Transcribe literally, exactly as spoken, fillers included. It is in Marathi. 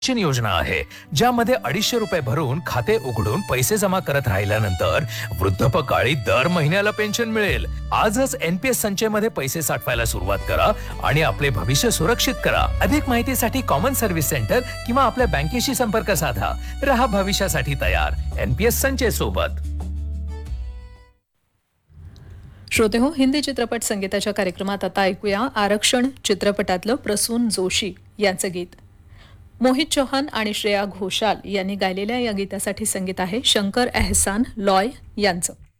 पेन्शन योजना आहे, ज्यामध्ये अडीचशे रुपये भरून खाते उघडून पैसे जमा करत राहिल्यानंतर वृद्धापकाळी दर महिन्याला पेन्शन मिळेल. आजच एनपीएस संचयमध्ये पैसे साठवायला सुरुवात करा आणि आपले भविष्य सुरक्षित करा. अधिक माहितीसाठी कॉमन सर्व्हिस सेंटर किंवा आपल्या बँकेशी संपर्क साधा. रहा भविष्यासाठी तयार एनपीएस संचय सोबत. श्रोते हो, हिंदी चित्रपट संगीताच्या कार्यक्रमात आता ऐकूया आरक्षण चित्रपटातलं प्रसून जोशी यांचं गीत. मोहित चौहान आणि श्रेया घोषाल यांनी गायलेल्या या गीतासाठी संगीत आहे शंकर एहसान लॉय यांचं.